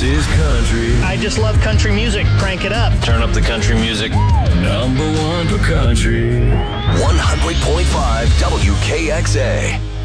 is country. I just love country music. Crank it up. Turn up the country music. Number one for country. 100.5 WKXA.